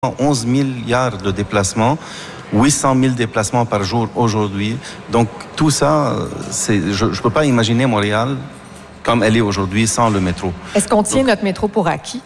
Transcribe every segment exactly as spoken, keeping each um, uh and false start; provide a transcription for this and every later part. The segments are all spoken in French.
onze milliards de déplacements, huit cent mille déplacements par jour aujourd'hui. Donc tout ça, c'est, je ne peux pas imaginer Montréal comme elle est aujourd'hui sans le métro. Est-ce qu'on tient Donc, notre métro pour acquis?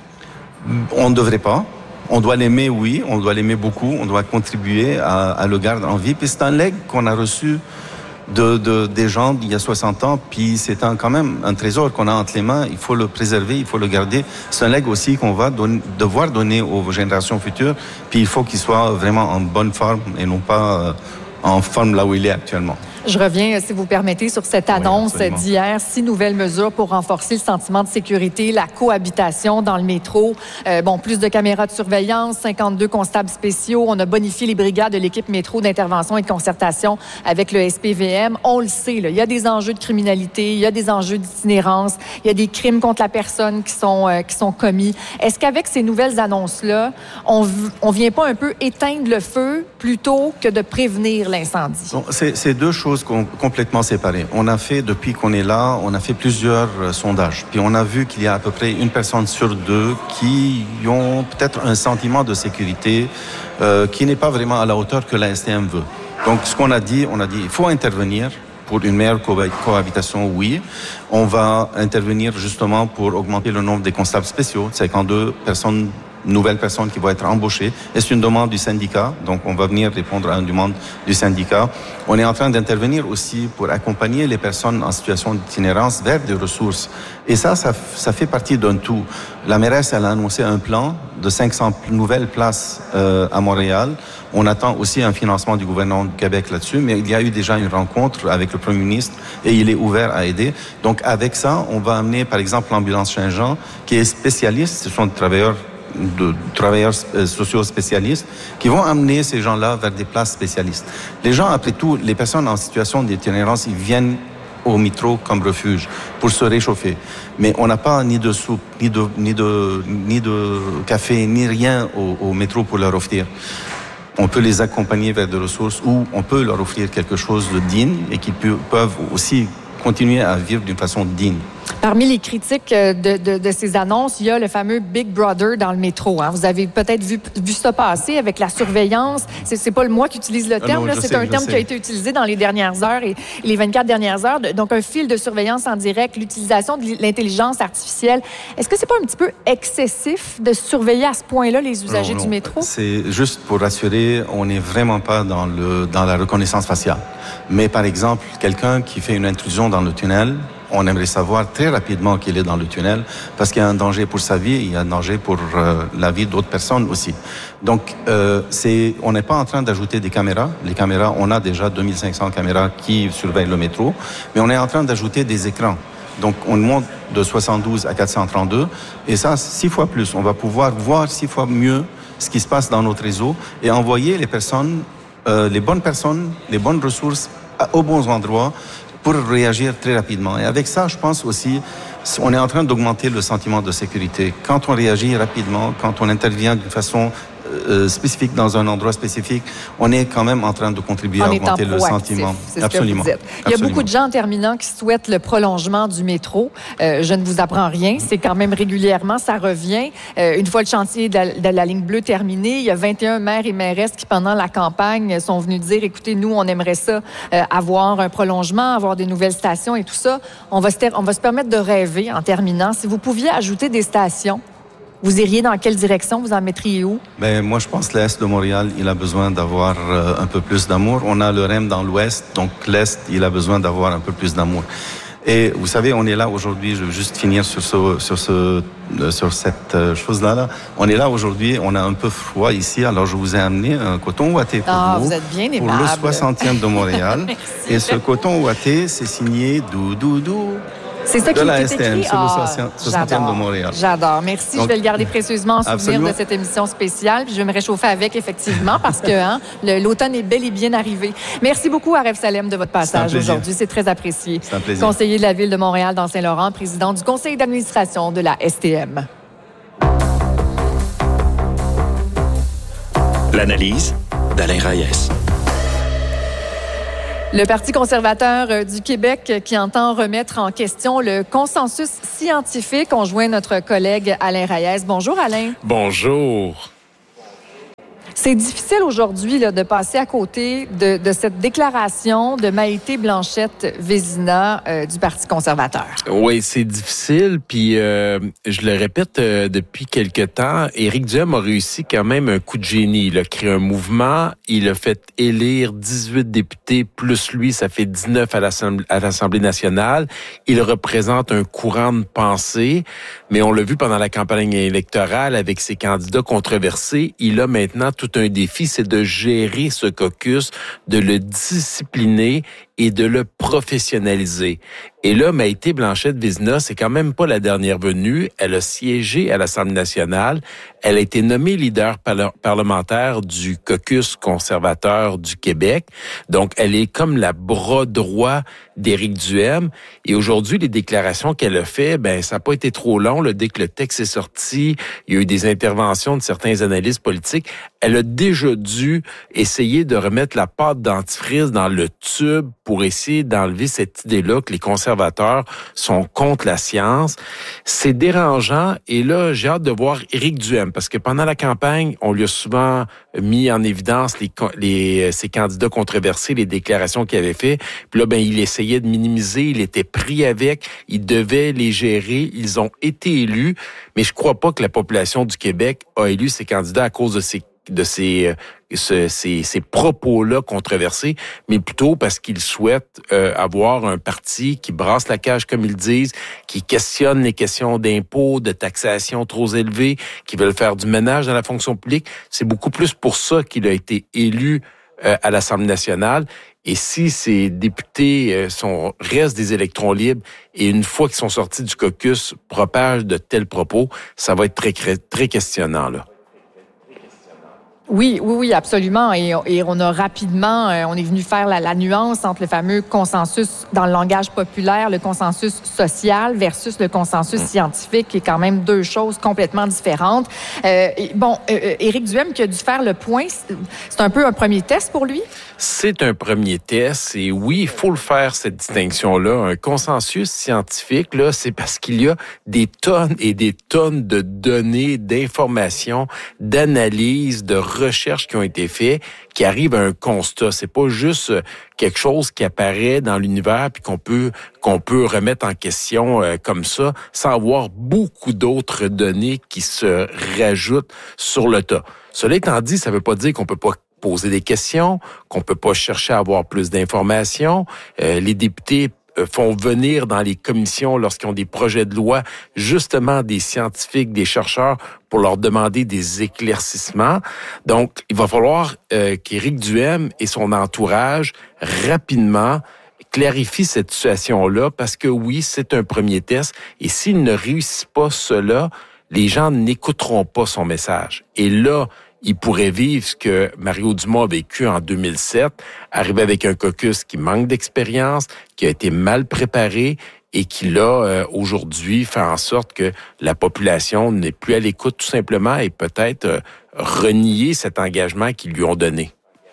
On ne devrait pas. On doit l'aimer, oui, on doit l'aimer beaucoup, on doit contribuer à, à le garder en vie. Puis c'est un legs qu'on a reçu de, de, des gens d'il y a soixante ans, puis c'est un, quand même un trésor qu'on a entre les mains, il faut le préserver, il faut le garder. C'est un legs aussi qu'on va don- devoir donner aux générations futures, puis il faut qu'il soit vraiment en bonne forme et non pas euh, en forme là où il est actuellement. Je reviens, si vous permettez, sur cette annonce oui, d'hier. Six nouvelles mesures pour renforcer le sentiment de sécurité, la cohabitation dans le métro. Euh, bon, plus de caméras de surveillance, cinquante-deux constables spéciaux. On a bonifié les brigades de l'équipe métro d'intervention et de concertation avec le S P V M. On le sait, là, il y a des enjeux de criminalité, il y a des enjeux d'itinérance, il y a des crimes contre la personne qui sont, euh, qui sont commis. Est-ce qu'avec ces nouvelles annonces-là, on ne vient pas un peu éteindre le feu plutôt que de prévenir l'incendie? Bon, c'est, c'est deux choses complètement séparées. On a fait, depuis qu'on est là, on a fait plusieurs euh, sondages. Puis on a vu qu'il y a à peu près une personne sur deux qui ont peut-être un sentiment de sécurité euh, qui n'est pas vraiment à la hauteur que la S T M veut. Donc ce qu'on a dit, on a dit il faut intervenir pour une meilleure co- cohabitation, oui. On va intervenir justement pour augmenter le nombre des constables spéciaux, cinquante-deux personnes nouvelles personnes qui vont être embauchées. Et c'est une demande du syndicat, donc on va venir répondre à une demande du syndicat. On est en train d'intervenir aussi pour accompagner les personnes en situation d'itinérance vers des ressources. Et ça, ça, ça fait partie d'un tout. La mairesse, elle a annoncé un plan de cinq cents nouvelles places euh, à Montréal. On attend aussi un financement du gouvernement du Québec là-dessus, mais il y a eu déjà une rencontre avec le Premier ministre et il est ouvert à aider. Donc avec ça, on va amener par exemple l'ambulance Saint-Jean, qui est spécialiste, ce sont des travailleurs de travailleurs sociaux spécialistes qui vont amener ces gens-là vers des places spécialistes. Les gens, après tout, les personnes en situation d'itinérance, ils viennent au métro comme refuge pour se réchauffer. Mais on n'a pas ni de soupe, ni de, ni de, ni de café, ni rien au, au métro pour leur offrir. On peut les accompagner vers des ressources ou on peut leur offrir quelque chose de digne et qu'ils peuvent aussi continuer à vivre d'une façon digne. Parmi les critiques de, de, de ces annonces, il y a le fameux Big Brother dans le métro. Hein. Vous avez peut-être vu, vu ça passer avec la surveillance. C'est, c'est pas le moi qui utilise le terme, ah non, là, c'est sais, un terme sais. qui a été utilisé dans les dernières heures et, et les vingt-quatre dernières heures. Donc, un fil de surveillance en direct, l'utilisation de l'intelligence artificielle. Est-ce que c'est pas un petit peu excessif de surveiller à ce point-là les usagers non, non. du métro? C'est juste pour rassurer, on n'est vraiment pas dans, le, dans la reconnaissance faciale. Mais par exemple, quelqu'un qui fait une intrusion dans le tunnel, on aimerait savoir très rapidement qu'il est dans le tunnel parce qu'il y a un danger pour sa vie, il y a un danger pour euh, la vie d'autres personnes aussi. Donc, euh, c'est, on n'est pas en train d'ajouter des caméras. Les caméras, on a déjà deux mille cinq cents caméras qui surveillent le métro, mais on est en train d'ajouter des écrans. Donc, on monte de soixante-douze à quatre cent trente-deux et ça, six fois plus. On va pouvoir voir six fois mieux ce qui se passe dans notre réseau et envoyer les personnes, euh, les bonnes personnes, les bonnes ressources à, aux bons endroits pour réagir très rapidement. Et avec ça, je pense aussi, on est en train d'augmenter le sentiment de sécurité. Quand on réagit rapidement, quand on intervient d'une façon euh, spécifique dans un endroit spécifique, on est quand même en train de contribuer en à augmenter le sentiment. C'est ce Absolument. Que vous dites. Il y a Absolument. beaucoup de gens en terminant qui souhaitent le prolongement du métro. Euh, je ne vous apprends rien. C'est quand même régulièrement, ça revient. Euh, une fois le chantier de la, de la ligne bleue terminé, il y a vingt et un maires et mairesses qui, pendant la campagne, sont venus dire, écoutez, nous, on aimerait ça, euh, avoir un prolongement, avoir des nouvelles stations et tout ça. On va se, ter- on va se permettre de rêver en terminant. Si vous pouviez ajouter des stations, vous iriez dans quelle direction? Vous en mettriez où? Ben, moi, je pense que l'Est de Montréal, il a besoin d'avoir euh, un peu plus d'amour. On a le R E M dans l'Ouest, donc l'Est, il a besoin d'avoir un peu plus d'amour. Et vous savez, on est là aujourd'hui, je veux juste finir sur, ce, sur, ce, sur cette chose-là. Là. On est là aujourd'hui, on a un peu froid ici, alors je vous ai amené un coton ouaté pour ah, vous, vous êtes bien pour le soixantième de Montréal. Et ce coton ouaté, c'est signé Doudou Doudou. C'est ça qui de la est S T M, écrit? c'est Ah, le soixantième de Montréal. J'adore. Merci. Donc, je vais le garder précieusement en souvenir absolument. de cette émission spéciale. Puis je vais me réchauffer avec, effectivement, parce que hein, le, l'automne est bel et bien arrivé. Merci beaucoup, Aref Salem, de votre passage aujourd'hui. C'est très apprécié. C'est un plaisir. Conseiller de la Ville de Montréal dans Saint-Laurent, président du conseil d'administration de la S T M. L'analyse d'Alain Reyes. Le Parti conservateur du Québec qui entend remettre en question le consensus scientifique. On joint notre collègue Alain Reyes. Bonjour, Alain. Bonjour. C'est difficile aujourd'hui là, de passer à côté de, de cette déclaration de Maïté Blanchette-Vézina euh, du Parti conservateur. Oui, c'est difficile. Puis, euh, je le répète euh, depuis quelque temps, Éric Duhem a réussi quand même un coup de génie. Il a créé un mouvement, il a fait élire dix-huit députés, plus lui, ça fait dix-neuf à l'Assemblée, à l'Assemblée nationale. Il représente un courant de pensée, mais on l'a vu pendant la campagne électorale avec ses candidats controversés. Il a maintenant tout un défi, c'est de gérer ce caucus, de le discipliner et de le professionnaliser. Et là, Maïté Blanchette-Vézina, c'est quand même pas la dernière venue. Elle a siégé à l'Assemblée nationale. Elle a été nommée leader par- parlementaire du caucus conservateur du Québec. Donc, elle est comme la bras droit d'Éric Duhem. Et aujourd'hui, les déclarations qu'elle a fait, ben, ça n'a pas été trop long. Là, dès que le texte est sorti, il y a eu des interventions de certains analystes politiques. Elle a déjà dû essayer de remettre la pâte dentifrice dans le tube pour essayer d'enlever cette idée-là que les conservateurs sont contre la science. C'est dérangeant. Et là, j'ai hâte de voir Éric Duhem, parce que pendant la campagne, on lui a souvent mis en évidence les, les, ses candidats controversés, les déclarations qu'il avait fait. Puis là, ben, il essayait de minimiser, il était pris avec, il devait les gérer. Ils ont été élus, mais je crois pas que la population du Québec a élu ses candidats à cause de ces de ces, ce, ces, ces propos-là controversés, mais plutôt parce qu'ils souhaitent euh, avoir un parti qui brasse la cage, comme ils disent, qui questionne les questions d'impôts, de taxation trop élevées, qui veulent faire du ménage dans la fonction publique. C'est beaucoup plus pour ça qu'il a été élu euh, à l'Assemblée nationale. Et si ces députés euh, sont restent des électrons libres et une fois qu'ils sont sortis du caucus propagent de tels propos, ça va être très, très questionnant, là. Oui, oui, oui, absolument. Et, et on a rapidement, euh, on est venu faire la, la nuance entre le fameux consensus dans le langage populaire, le consensus social versus le consensus scientifique, qui est quand même deux choses complètement différentes. Euh, et bon, euh, Éric Duhem qui a dû faire le point, c'est un peu un premier test pour lui? C'est un premier test et oui, il faut le faire, cette distinction-là. Un consensus scientifique, là, c'est parce qu'il y a des tonnes et des tonnes de données, d'informations, d'analyses, de recherches qui ont été faites, qui arrivent à un constat. C'est pas juste quelque chose qui apparaît dans l'univers puis qu'on peut qu'on peut remettre en question euh, comme ça, sans avoir beaucoup d'autres données qui se rajoutent sur le tas. Cela étant dit, ça veut pas dire qu'on peut pas poser des questions, qu'on peut pas chercher à avoir plus d'informations. Euh, les députés font venir dans les commissions, lorsqu'ils ont des projets de loi, justement des scientifiques, des chercheurs, pour leur demander des éclaircissements. Donc, il va falloir euh, qu'Éric Duhem et son entourage, rapidement, clarifient cette situation-là, parce que oui, c'est un premier test, et s'il ne réussit pas cela, les gens n'écouteront pas son message. Et là, il pourrait vivre ce que Mario Dumont a vécu en deux mille sept, arriver avec un caucus qui manque d'expérience, qui a été mal préparé et qui, là, euh, aujourd'hui, fait en sorte que la population n'est plus à l'écoute tout simplement et peut-être euh, renier cet engagement qu'ils lui ont donné.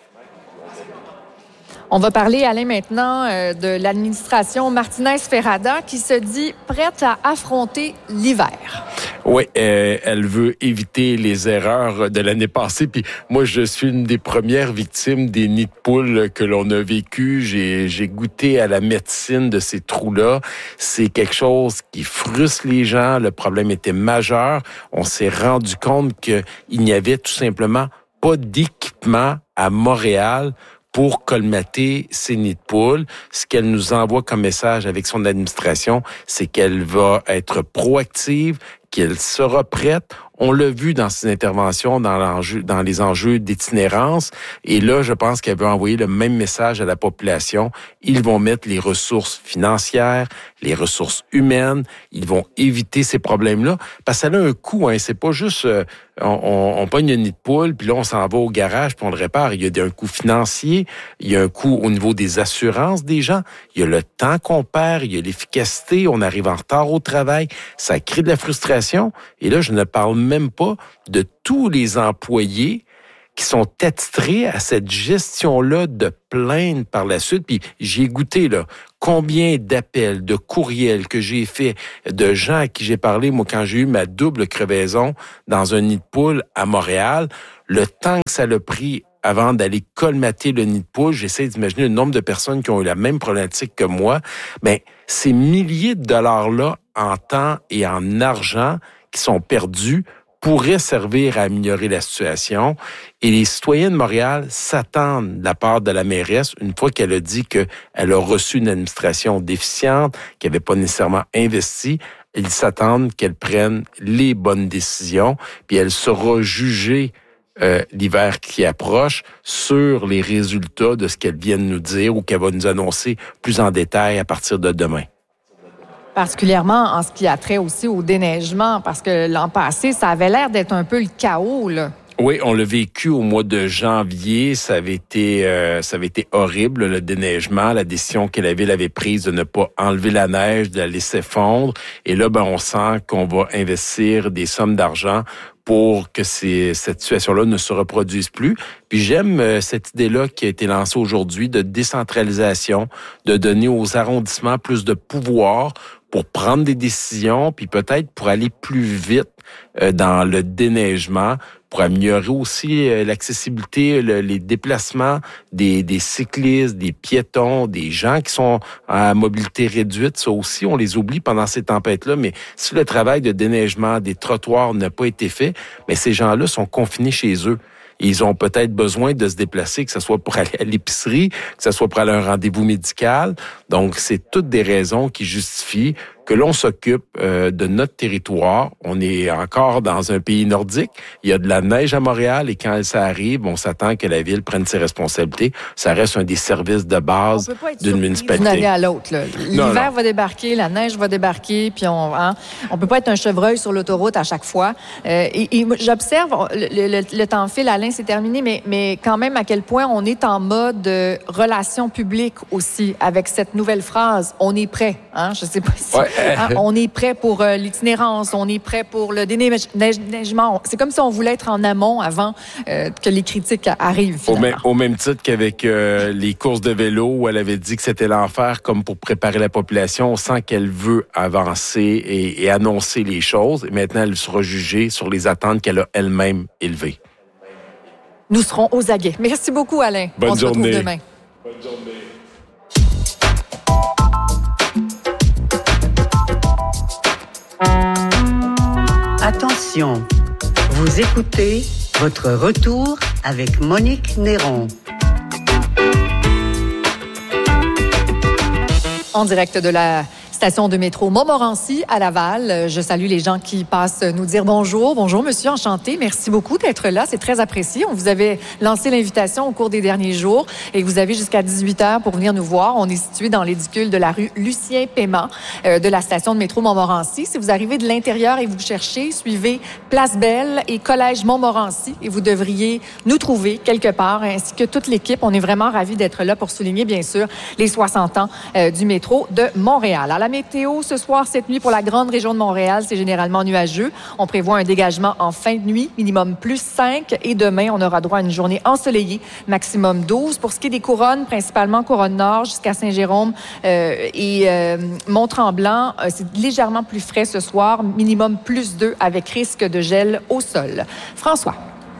On va parler, Alain, maintenant euh, de l'administration Martinez-Ferrada qui se dit prête à affronter l'hiver. Oui, euh, elle veut éviter les erreurs de l'année passée. Puis moi, je suis une des premières victimes des nids de poules que l'on a vécu. J'ai, j'ai goûté à la médecine de ces trous-là. C'est quelque chose qui frustre les gens. Le problème était majeur. On s'est rendu compte qu'il n'y avait tout simplement pas d'équipement à Montréal pour colmater ces nids de poules. Ce qu'elle nous envoie comme message avec son administration, c'est qu'elle va être proactive, qu'elle sera prête. On l'a vu dans ses interventions dans, l'enjeu, dans les enjeux d'itinérance. Et là, je pense qu'elle veut envoyer le même message à la population. Ils vont mettre les ressources financières, les ressources humaines. Ils vont éviter ces problèmes-là. Parce que ça a un coût. Hein. C'est pas juste euh, on, on, on pogne un nid de poule, puis là, on s'en va au garage, puis on le répare. Il y a un coût financier. Il y a un coût au niveau des assurances des gens. Il y a le temps qu'on perd. Il y a l'efficacité. On arrive en retard au travail. Ça crée de la frustration. Et là, je ne parle même pas de tous les employés qui sont attitrés à cette gestion-là de plaintes par la suite. Puis j'ai goûté, là, combien d'appels, de courriels que j'ai fait, de gens à qui j'ai parlé, moi, quand j'ai eu ma double crevaison dans un nid de poule à Montréal. le temps que ça l'a pris avant d'aller colmater le nid de poule, j'essaie d'imaginer le nombre de personnes qui ont eu la même problématique que moi. Ben, ces milliers de dollars-là en temps et en argent qui sont perdus pourraient servir à améliorer la situation. Et les citoyens de Montréal s'attendent de la part de la mairesse, une fois qu'elle a dit qu'elle a reçu une administration déficiente, qu'elle n'avait pas nécessairement investi, ils s'attendent qu'elle prenne les bonnes décisions, puis elle sera jugée Euh, l'hiver qui approche sur les résultats de ce qu'elle vient de nous dire ou qu'elle va nous annoncer plus en détail à partir de demain. Particulièrement en ce qui a trait aussi au déneigement, parce que l'an passé, ça avait l'air d'être un peu le chaos, là. Oui, on l'a vécu au mois de janvier. Ça avait été, euh, ça avait été horrible, le déneigement, la décision que la ville avait prise de ne pas enlever la neige, de la laisser fondre. Et là, ben, on sent qu'on va investir des sommes d'argent pour que ces, cette situation-là ne se reproduise plus. Puis j'aime euh, cette idée-là qui a été lancée aujourd'hui de décentralisation, de donner aux arrondissements plus de pouvoir pour prendre des décisions, puis peut-être pour aller plus vite euh, dans le déneigement, pour améliorer aussi euh, l'accessibilité, le, les déplacements des, des cyclistes, des piétons, des gens qui sont à mobilité réduite. Ça aussi, on les oublie pendant ces tempêtes-là, mais si le travail de déneigement des trottoirs n'a pas été fait, mais ces gens-là sont confinés chez eux. Ils ont peut-être besoin de se déplacer, que ce soit pour aller à l'épicerie, que ce soit pour aller à un rendez-vous médical. Donc, c'est toutes des raisons qui justifient que l'on s'occupe euh, de notre territoire. On est encore dans un pays nordique. Il y a de la neige à Montréal et quand ça arrive, on s'attend que la ville prenne ses responsabilités. Ça reste un des services de base d'une municipalité. D'une année à l'autre, là. L'hiver va débarquer, la neige va débarquer, puis on hein, on peut pas être un chevreuil sur l'autoroute à chaque fois. Euh, et, et j'observe, le, le, le temps file, Alain, c'est terminé, mais, mais quand même à quel point on est en mode de relations publiques aussi avec cette nouvelle phrase. On est prêt. Hein? Je sais pas si... Ouais. Hein, on est prêt pour euh, l'itinérance, on est prêt pour le déneigement. C'est comme si on voulait être en amont avant euh, que les critiques arrivent, au même, au même titre qu'avec euh, les courses de vélo où elle avait dit que c'était l'enfer comme pour préparer la population. On sent qu'elle veut avancer et, et annoncer les choses. Et maintenant, elle sera jugée sur les attentes qu'elle a elle-même élevées. Nous serons aux aguets. Merci beaucoup, Alain. Bonne on se journée. retrouve demain. Bonne journée. Attention, vous écoutez votre retour avec Monique Néron. En direct de la station de métro Montmorency à Laval. Je salue les gens qui passent nous dire bonjour. Bonjour, monsieur, enchanté. Merci beaucoup d'être là. C'est très apprécié. On vous avait lancé l'invitation au cours des derniers jours et vous avez jusqu'à dix-huit heures pour venir nous voir. On est situé dans l'édicule de la rue Lucien-Paiement euh, de la station de métro Montmorency. Si vous arrivez de l'intérieur et vous cherchez, suivez Place Belle et Collège Montmorency et vous devriez nous trouver quelque part, ainsi que toute l'équipe. On est vraiment ravis d'être là pour souligner, bien sûr, les soixante ans euh, du métro de Montréal. À la météo, ce soir, cette nuit, pour la grande région de Montréal, c'est généralement nuageux. On prévoit un dégagement en fin de nuit, minimum plus cinq. Et demain, on aura droit à une journée ensoleillée, maximum douze. Pour ce qui est des couronnes, principalement couronne nord jusqu'à Saint-Jérôme euh, et euh, Mont-Tremblant, euh, c'est légèrement plus frais ce soir, minimum plus deux avec risque de gel au sol. François.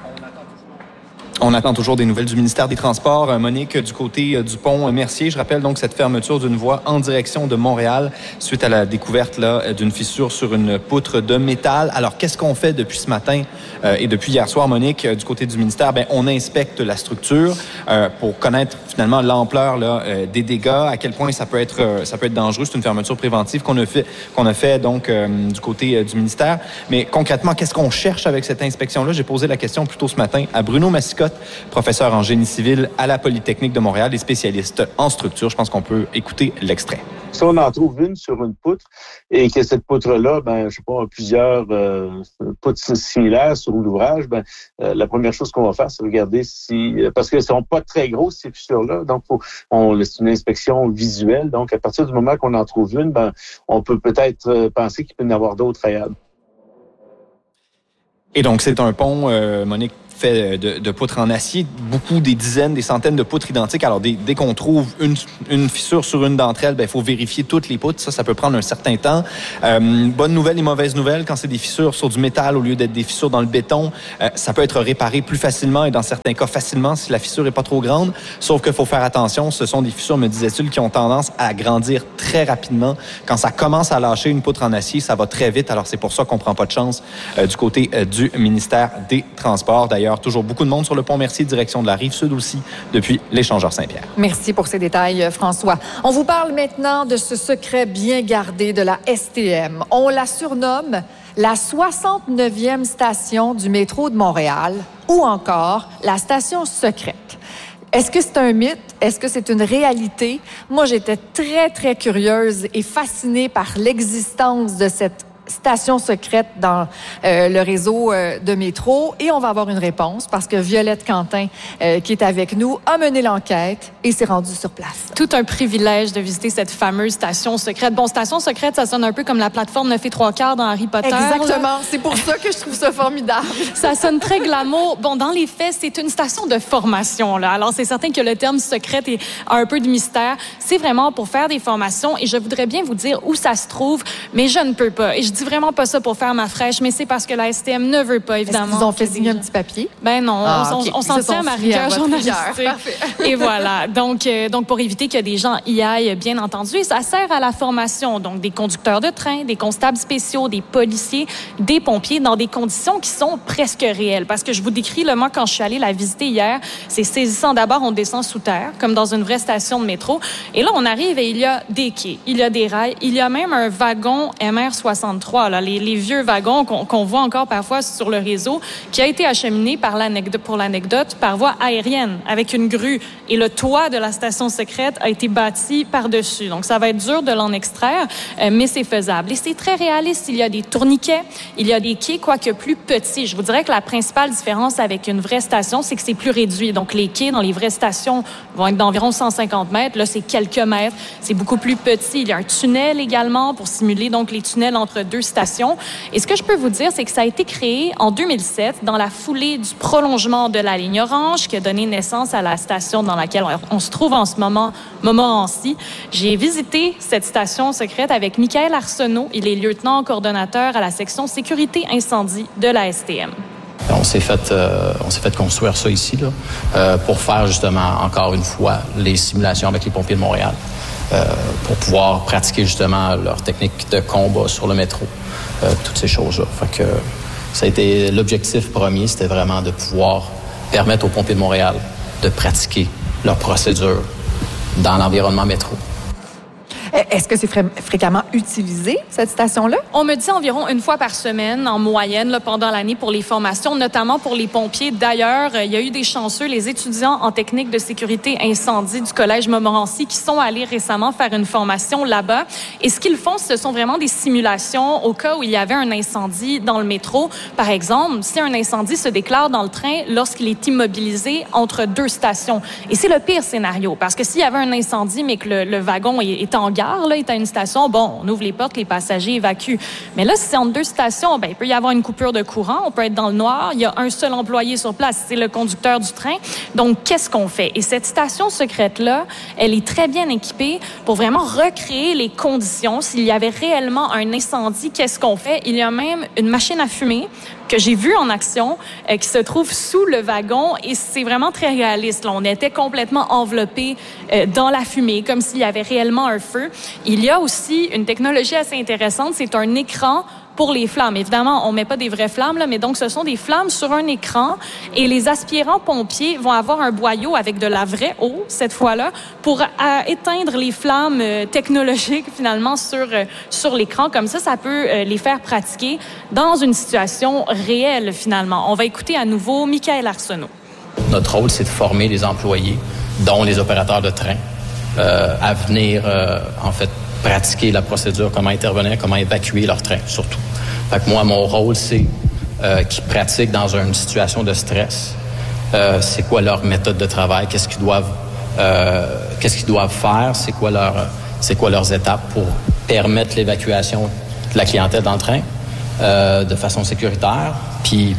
On attend toujours des nouvelles du ministère des Transports. Monique, du côté du pont Mercier, je rappelle donc cette fermeture d'une voie en direction de Montréal suite à la découverte là d'une fissure sur une poutre de métal. Alors, qu'est-ce qu'on fait depuis ce matin euh, et depuis hier soir, Monique, du côté du ministère? Ben, on inspecte la structure euh, pour connaître finalement l'ampleur là, euh, des dégâts, à quel point ça peut être euh, ça peut être dangereux. C'est une fermeture préventive qu'on a fait qu'on a fait donc euh, du côté euh, du ministère. Mais concrètement, qu'est-ce qu'on cherche avec cette inspection-là? J'ai posé la question plus tôt ce matin à Bruno Massicotte, professeur en génie civil à la Polytechnique de Montréal et spécialiste en structure. Je pense qu'on peut écouter l'extrait. Si on en trouve une sur une poutre et que cette poutre-là, ben, je sais pas, plusieurs euh, poutres similaires sur l'ouvrage, ben, euh, la première chose qu'on va faire, c'est regarder si, parce qu'elles sont pas très grosses ces fissures-là, donc faut, on c'est une inspection visuelle. Donc, à partir du moment qu'on en trouve une, ben, on peut peut-être penser qu'il peut y en avoir d'autres ailleurs. Et donc, c'est un pont, euh, Monique, fait de, de poutres en acier, beaucoup, des dizaines, des centaines de poutres identiques. Alors, dès, dès qu'on trouve une, une fissure sur une d'entre elles, il faut vérifier toutes les poutres. Ça, ça peut prendre un certain temps. Euh, bonne nouvelle et mauvaise nouvelle, quand c'est des fissures sur du métal au lieu d'être des fissures dans le béton, euh, ça peut être réparé plus facilement et dans certains cas facilement si la fissure est pas trop grande. Sauf qu'il faut faire attention, ce sont des fissures, me disait-il, qui ont tendance à grandir très rapidement. Quand ça commence à lâcher une poutre en acier, ça va très vite. Alors, c'est pour ça qu'on prend pas de chance euh, du côté euh, du ministère des Transports. D'ailleurs, toujours beaucoup de monde sur le pont Mercier, direction de la Rive-Sud aussi, depuis l'échangeur Saint-Pierre. Merci pour ces détails, François. On vous parle maintenant de ce secret bien gardé de la S T M. On la surnomme la soixante-neuvième station du métro de Montréal ou encore la station secrète. Est-ce que c'est un mythe? Est-ce que c'est une réalité? Moi, j'étais très, très curieuse et fascinée par l'existence de cette station secrète dans euh, le réseau euh, de métro. Et on va avoir une réponse parce que Violette Quentin, euh, qui est avec nous, a mené l'enquête et s'est rendue sur place. Tout un privilège de visiter cette fameuse station secrète. Bon, station secrète, ça sonne un peu comme la plateforme neuf et trois quarts dans Harry Potter. Exactement. Là. C'est pour ça que je trouve ça formidable. Ça sonne très glamour. Bon, dans les faits, c'est une station de formation, là. Alors, c'est certain que le terme secrète est un peu de mystère. C'est vraiment pour faire des formations et je voudrais bien vous dire où ça se trouve, mais je ne peux pas. Et je dis vraiment pas ça pour faire ma fraîche, mais c'est parce que la S T M ne veut pas, évidemment. Est-ce qu'ils ont fait signer un petit papier? Ben non, ah, on, okay. on s'en tient à ma rigueur journalistique. Et voilà. Donc, euh, donc, pour éviter que des gens y aillent, bien entendu, et ça sert à la formation. Donc, des conducteurs de train, des constables spéciaux, des policiers, des pompiers, dans des conditions qui sont presque réelles. Parce que je vous décris, là, moi, quand je suis allée la visiter hier, c'est saisissant. D'abord, on descend sous terre, comme dans une vraie station de métro. Et là, on arrive et il y a des quais, il y a des rails, il y a même un wagon M R soixante-trois, là, les, les vieux wagons qu'on, qu'on voit encore parfois sur le réseau, qui a été acheminé par l'anecdote, pour l'anecdote par voie aérienne, avec une grue. Et le toit de la station secrète a été bâti par-dessus. Donc, ça va être dur de l'en extraire, euh, mais c'est faisable. Et c'est très réaliste. Il y a des tourniquets, il y a des quais, quoique plus petits. Je vous dirais que la principale différence avec une vraie station, c'est que c'est plus réduit. Donc, les quais dans les vraies stations vont être d'environ cent cinquante mètres. Là, c'est quelques mètres. C'est beaucoup plus petit. Il y a un tunnel également pour simuler donc les tunnels entre deux stations. Et ce que je peux vous dire, c'est que ça a été créé en deux mille sept dans la foulée du prolongement de la ligne orange qui a donné naissance à la station dans laquelle on, on se trouve en ce moment, Montmorency. J'ai visité cette station secrète avec Michael Arsenault. Il est lieutenant coordonnateur à la section sécurité incendie de la S T M. On s'est fait, euh, on s'est fait construire ça ici là, euh, pour faire justement, encore une fois, les simulations avec les pompiers de Montréal, euh, pour pouvoir pratiquer justement leur technique de combat sur le métro, euh, toutes ces choses-là. Fait que ça a été l'objectif premier, c'était vraiment de pouvoir permettre aux pompiers de Montréal de pratiquer leur procédure dans l'environnement métro. Est-ce que c'est fré- fréquemment utilisé, cette station-là? On me dit environ une fois par semaine, en moyenne, là, pendant l'année, pour les formations, notamment pour les pompiers. D'ailleurs, il y a eu des chanceux, les étudiants en technique de sécurité incendie du Collège Montmorency qui sont allés récemment faire une formation là-bas. Et ce qu'ils font, ce sont vraiment des simulations au cas où il y avait un incendie dans le métro. Par exemple, si un incendie se déclare dans le train lorsqu'il est immobilisé entre deux stations. Et c'est le pire scénario, parce que s'il y avait un incendie, mais que le, le wagon est, est en gare, là, est à une station, bon, on ouvre les portes, les passagers évacuent. Mais là, si c'est entre deux stations, ben, il peut y avoir une coupure de courant, on peut être dans le noir, il y a un seul employé sur place, c'est le conducteur du train. Donc, qu'est-ce qu'on fait? Et cette station secrète-là, elle est très bien équipée pour vraiment recréer les conditions. S'il y avait réellement un incendie, qu'est-ce qu'on fait? Il y a même une machine à fumer que j'ai vue en action, euh, qui se trouve sous le wagon, et c'est vraiment très réaliste. Là, on était complètement enveloppés euh, dans la fumée, comme s'il y avait réellement un feu. Il y a aussi une technologie assez intéressante, c'est un écran pour les flammes. Évidemment, on met pas des vraies flammes, là, mais donc ce sont des flammes sur un écran, et les aspirants pompiers vont avoir un boyau avec de la vraie eau, cette fois-là, pour euh, éteindre les flammes euh, technologiques, finalement, sur, euh, sur l'écran. Comme ça, ça peut euh, les faire pratiquer dans une situation réelle, finalement. On va écouter à nouveau Michael Arsenault. Notre rôle, c'est de former les employés, dont les opérateurs de train, euh, à venir, euh, en fait, pratiquer la procédure, comment intervenir, comment évacuer leur train, surtout. Fait que moi, mon rôle, c'est euh, qu'ils pratiquent dans une situation de stress. Euh, c'est quoi leur méthode de travail, qu'est-ce qu'ils doivent, euh, qu'est-ce qu'ils doivent faire, c'est quoi leur, c'est quoi leurs étapes pour permettre l'évacuation de la clientèle dans le train euh, de façon sécuritaire. Puis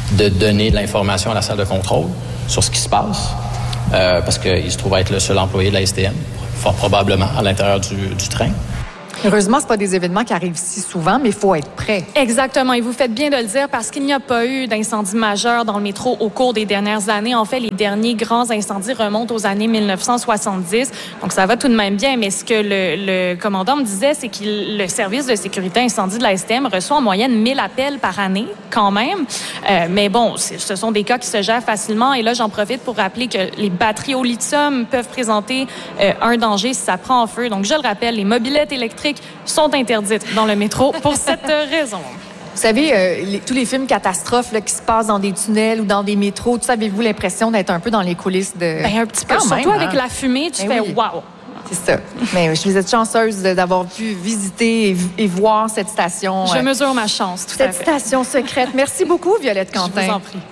de donner de l'information à la salle de contrôle sur ce qui se passe, euh, parce qu'il se trouve être le seul employé de la S T M, fort probablement, à l'intérieur du, du train. Heureusement, ce pas des événements qui arrivent si souvent, mais il faut être prêt. Exactement. Et vous faites bien de le dire parce qu'il n'y a pas eu d'incendie majeur dans le métro au cours des dernières années. En fait, les derniers grands incendies remontent aux années mille neuf cent soixante-dix. Donc, ça va tout de même bien. Mais ce que le, le commandant me disait, c'est que le service de sécurité incendie de la S T M reçoit en moyenne mille appels par année, quand même. Euh, mais bon, ce sont des cas qui se gèrent facilement. Et là, j'en profite pour rappeler que les batteries au lithium peuvent présenter euh, un danger si ça prend en feu. Donc, je le rappelle, les mobylettes électriques sont interdites dans le métro pour cette raison. Vous savez, euh, les, tous les films catastrophes là, qui se passent dans des tunnels ou dans des métros, tout ça, avez-vous l'impression d'être un peu dans les coulisses de... Ben, un petit peu. Quand surtout même, avec hein? la fumée, tu ben fais oui. « wow ». C'est ça. Mais je suis êtes chanceuse d'avoir pu visiter et, et voir cette station. Je mesure ma chance, tout cette à fait. station secrète. Merci beaucoup, Violette Quentin. Je vous en prie.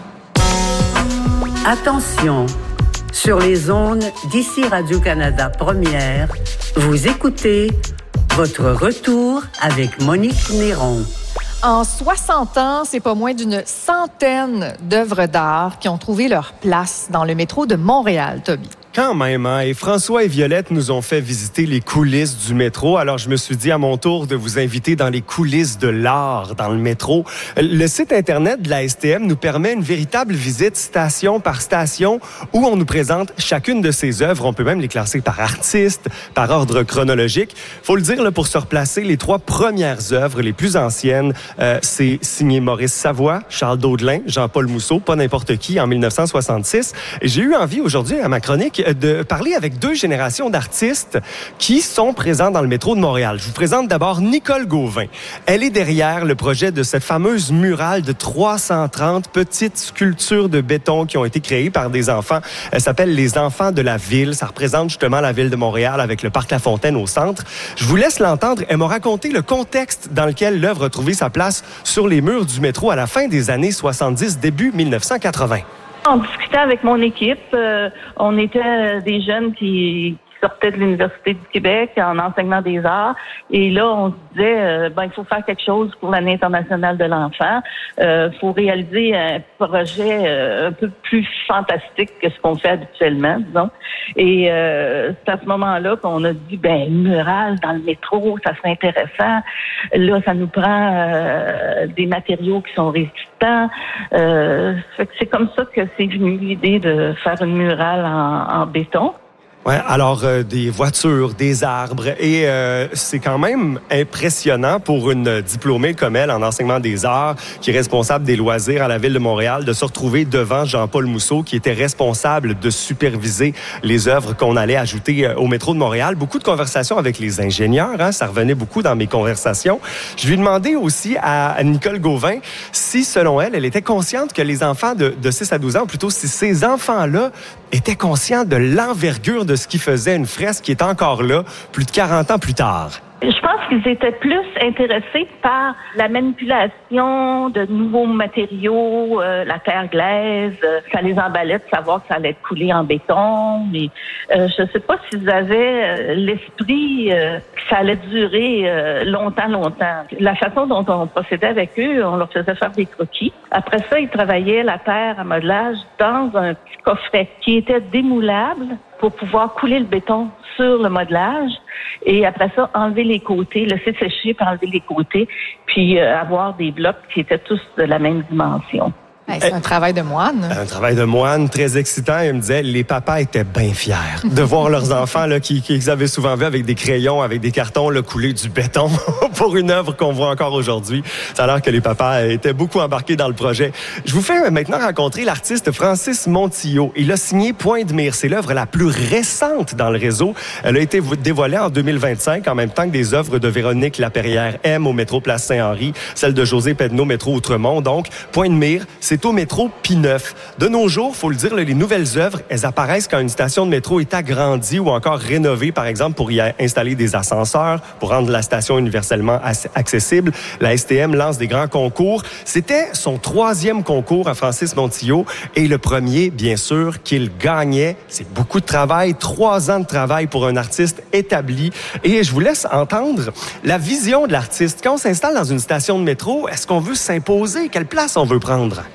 Attention, sur les ondes d'ici Radio-Canada Première, vous écoutez Votre retour avec Monique Néron. En soixante ans, c'est pas moins d'une centaine d'œuvres d'art qui ont trouvé leur place dans le métro de Montréal, Toby. Quand même, hein? Et François et Violette nous ont fait visiter les coulisses du métro. Alors, je me suis dit à mon tour de vous inviter dans les coulisses de l'art dans le métro. Le site Internet de la S T M nous permet une véritable visite station par station où on nous présente chacune de ces œuvres. On peut même les classer par artiste, par ordre chronologique. Faut le dire, là, pour se replacer, les trois premières œuvres, les plus anciennes, euh, c'est signé Maurice Savoie, Charles Daudelin, Jean-Paul Mousseau, pas n'importe qui, en mille neuf cent soixante-six. Et j'ai eu envie aujourd'hui, à ma chronique, de parler avec deux générations d'artistes qui sont présents dans le métro de Montréal. Je vous présente d'abord Nicole Gauvin. Elle est derrière le projet de cette fameuse murale de trois cent trente petites sculptures de béton qui ont été créées par des enfants. Elle s'appelle Les Enfants de la Ville. Ça représente justement la ville de Montréal avec le parc La Fontaine au centre. Je vous laisse l'entendre. Elle m'a raconté le contexte dans lequel l'œuvre a trouvé sa place sur les murs du métro à la fin des années soixante-dix, début mille neuf cent quatre-vingts. On discutait avec mon équipe. Euh, on était des jeunes qui, qui sortaient de l'Université du Québec en enseignement des arts. Et là, on se disait, euh, ben, il faut faire quelque chose pour l'année internationale de l'enfant. Il euh, faut réaliser un projet euh, un peu plus fantastique que ce qu'on fait habituellement, disons. Et euh, c'est à ce moment-là qu'on a dit, ben, une murale dans le métro, ça serait intéressant. Là, ça nous prend euh, des matériaux qui sont résistants. Euh, c'est comme ça que c'est venu l'idée de faire une murale en, en béton. Ouais, alors euh, des voitures, des arbres, et euh, c'est quand même impressionnant pour une diplômée comme elle en enseignement des arts, qui est responsable des loisirs à la Ville de Montréal, de se retrouver devant Jean-Paul Mousseau, qui était responsable de superviser les œuvres qu'on allait ajouter euh, au métro de Montréal. Beaucoup de conversations avec les ingénieurs, hein, ça revenait beaucoup dans mes conversations. Je lui ai demandé aussi à, à Nicole Gauvin si, selon elle, elle était consciente que les enfants de, de six à douze ans, ou plutôt si ces enfants-là étaient conscients de l'envergure de ce qui faisait une fresque qui est encore là, plus de quarante ans plus tard. Je pense qu'ils étaient plus intéressés par la manipulation de nouveaux matériaux, euh, la terre glaise. Euh, ça les emballait de savoir que ça allait être coulé en béton. Mais euh, je ne sais pas s'ils avaient euh, l'esprit euh, que ça allait durer euh, longtemps, longtemps. La façon dont on procédait avec eux, on leur faisait faire des croquis. Après ça, ils travaillaient la terre à modelage dans un petit coffret qui était démoulable pour pouvoir couler le béton sur le modelage et après ça, enlever les côtés, laisser sécher puis enlever les côtés, puis euh, avoir des blocs qui étaient tous de la même dimension. Hey, c'est un travail de moine. Un travail de moine très excitant. Il me disait, les papas étaient bien fiers de voir leurs enfants là, qui, qui avaient souvent vu avec des crayons, avec des cartons, là, couler du béton pour une œuvre qu'on voit encore aujourd'hui. Ça a l'air que les papas étaient beaucoup embarqués dans le projet. Je vous fais maintenant rencontrer l'artiste Francis Montillo. Il a signé Point de mire. C'est l'œuvre la plus récente dans le réseau. Elle a été dévoilée en deux mille vingt-cinq, en même temps que des œuvres de Véronique Laperrière M au métro Place Saint-Henri, celle de José Pedneau, métro Outremont. Donc, Point de mire, c'est au métro Pie neuf. De nos jours, faut le dire, les nouvelles œuvres, elles apparaissent quand une station de métro est agrandie ou encore rénovée, par exemple, pour y installer des ascenseurs, pour rendre la station universellement accessible. La S T M lance des grands concours. C'était son troisième concours à Francis Montillo et le premier, bien sûr, qu'il gagnait. C'est beaucoup de travail, trois ans de travail pour un artiste établi. Et je vous laisse entendre la vision de l'artiste. Quand on s'installe dans une station de métro, est-ce qu'on veut s'imposer? Quelle place on veut prendre?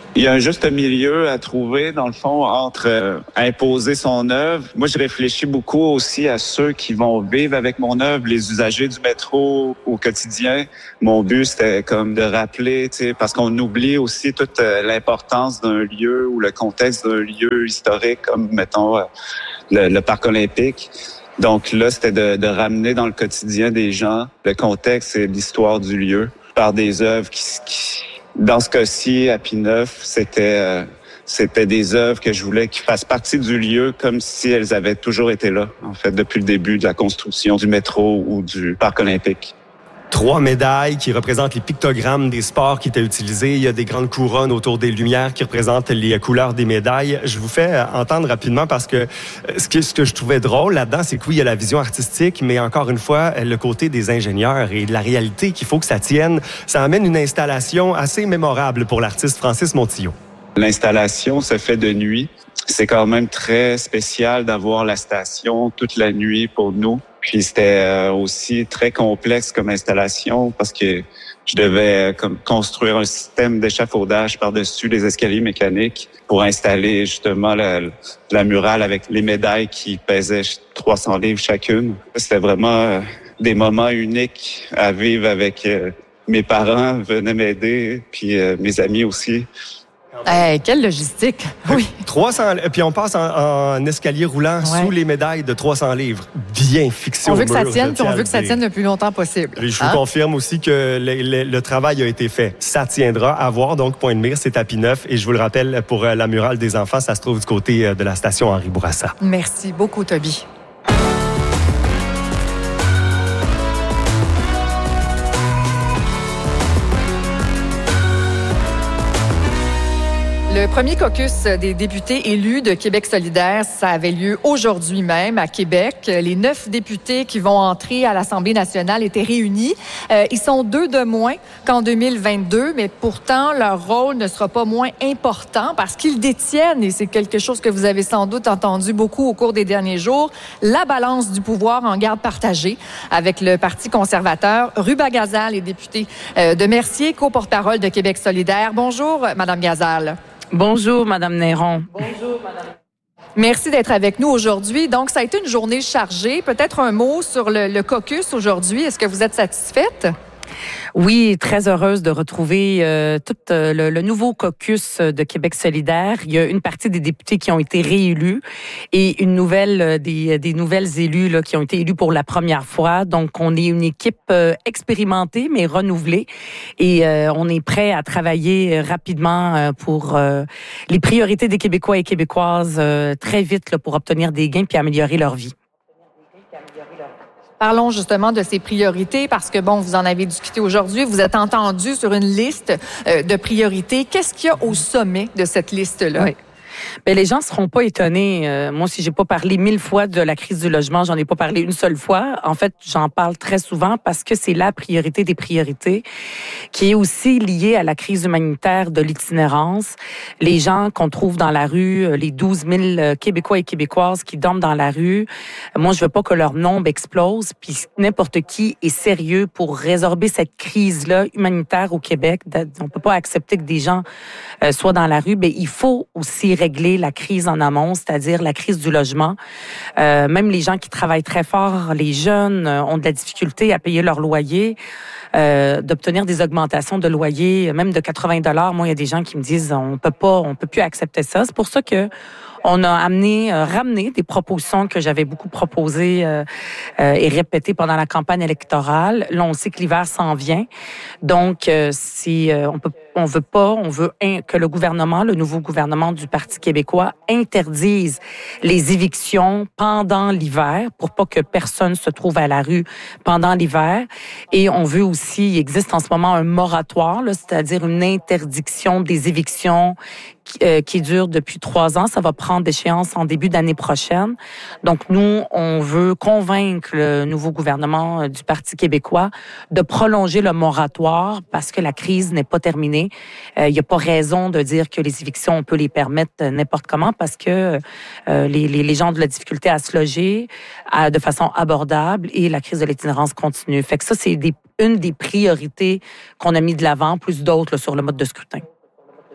Il y a un juste milieu à trouver, dans le fond, entre euh, imposer son œuvre. Moi, je réfléchis beaucoup aussi à ceux qui vont vivre avec mon œuvre, les usagers du métro au quotidien. Mon but, c'était comme de rappeler, tu sais, parce qu'on oublie aussi toute euh, l'importance d'un lieu ou le contexte d'un lieu historique, comme, mettons, euh, le, le parc olympique. Donc là, c'était de, de ramener dans le quotidien des gens le contexte et l'histoire du lieu par des œuvres qui... qui Dans ce cas-ci, à P-neuf, c'était euh, c'était des œuvres que je voulais qui fassent partie du lieu comme si elles avaient toujours été là, en fait, depuis le début de la construction du métro ou du parc olympique. Trois médailles qui représentent les pictogrammes des sports qui étaient utilisés. Il y a des grandes couronnes autour des lumières qui représentent les couleurs des médailles. Je vous fais entendre rapidement parce que ce que, ce que je trouvais drôle là-dedans, c'est que oui, il y a la vision artistique, mais encore une fois, le côté des ingénieurs et de la réalité qu'il faut que ça tienne. Ça amène une installation assez mémorable pour l'artiste Francis Montillo. L'installation se fait de nuit. C'est quand même très spécial d'avoir la station toute la nuit pour nous. Puis c'était aussi très complexe comme installation parce que je devais comme construire un système d'échafaudage par-dessus les escaliers mécaniques pour installer justement la, la murale avec les médailles qui pesaient trois cents livres chacune. C'était vraiment des moments uniques à vivre avec mes parents venaient m'aider, puis mes amis aussi. Hey, quelle logistique! Oui. trois cents, puis on passe en, en escalier roulant ouais. sous les médailles de trois cents livres, bien fixées au mur. On veut que ça tienne, puis on veut que ça tienne le plus longtemps possible. Et je hein? vous confirme aussi que le, le, le travail a été fait. Ça tiendra. À voir, donc, point de mire, c'est à P-neuf. Et je vous le rappelle, pour la murale des enfants, ça se trouve du côté de la station Henri Bourassa. Merci beaucoup, Toby. Le premier caucus des députés élus de Québec solidaire, ça avait lieu aujourd'hui même à Québec. Les neuf députés qui vont entrer à l'Assemblée nationale étaient réunis. Euh, ils sont deux de moins qu'en deux mille vingt-deux, mais pourtant, leur rôle ne sera pas moins important parce qu'ils détiennent, et c'est quelque chose que vous avez sans doute entendu beaucoup au cours des derniers jours, la balance du pouvoir en garde partagée avec le Parti conservateur. Ruba Gazal est députée euh, de Mercier, co-porte-parole de Québec solidaire. Bonjour, Madame Gazal. Bonjour, Madame Néron. Bonjour, Madame. Merci d'être avec nous aujourd'hui. Donc, ça a été une journée chargée. Peut-être un mot sur le, le caucus aujourd'hui. Est-ce que vous êtes satisfaite? Oui, très heureuse de retrouver euh, tout euh, le, le nouveau caucus de Québec solidaire. Il y a une partie des députés qui ont été réélus et une nouvelle euh, des, des nouvelles élus là, qui ont été élus pour la première fois. Donc, on est une équipe euh, expérimentée mais renouvelée et euh, on est prêt à travailler rapidement euh, pour euh, les priorités des Québécois et Québécoises euh, très vite là, pour obtenir des gains puis améliorer leur vie. Parlons justement de ces priorités parce que, bon, vous en avez discuté aujourd'hui. Vous êtes entendu sur une liste euh, de priorités. Qu'est-ce qu'il y a au sommet de cette liste-là? Oui. Bien, les gens seront pas étonnés. Euh, moi, si j'ai pas parlé mille fois de la crise du logement, j'en ai pas parlé une seule fois. En fait, j'en parle très souvent parce que c'est la priorité des priorités, qui est aussi liée à la crise humanitaire de l'itinérance. Les gens qu'on trouve dans la rue, les douze mille Québécois et Québécoises qui dorment dans la rue, moi, je veux pas que leur nombre explose. Puis n'importe qui est sérieux pour résorber cette crise-là humanitaire au Québec. On peut pas accepter que des gens euh, soient dans la rue. Mais il faut aussi régler la crise en amont, c'est-à-dire la crise du logement. Euh, même les gens qui travaillent très fort, les jeunes, euh, ont de la difficulté à payer leur loyer, euh, d'obtenir des augmentations de loyer, même de quatre-vingts dollars. Moi, il y a des gens qui me disent on peut pas, on peut plus accepter ça. C'est pour ça que on a amené, euh, ramené des propositions que j'avais beaucoup proposées euh, euh, et répétées pendant la campagne électorale. Là, on sait que l'hiver s'en vient, donc euh, si euh, on peut, on veut pas, on veut in, que le gouvernement, le nouveau gouvernement du Parti québécois, interdise les évictions pendant l'hiver pour pas que personne se trouve à la rue pendant l'hiver. Et on veut aussi, il existe en ce moment un moratoire, là, c'est-à-dire une interdiction des évictions Euh, qui dure depuis trois ans. Ça va prendre échéance en début d'année prochaine. Donc, nous, on veut convaincre le nouveau gouvernement du Parti québécois de prolonger le moratoire parce que la crise n'est pas terminée. Il euh, n'y a pas raison de dire que les évictions, on peut les permettre n'importe comment parce que euh, les, les, les gens ont de la difficulté à se loger à, de façon abordable et la crise de l'itinérance continue. Fait que ça, c'est des, une des priorités qu'on a mis de l'avant, plus d'autres là, sur le mode de scrutin.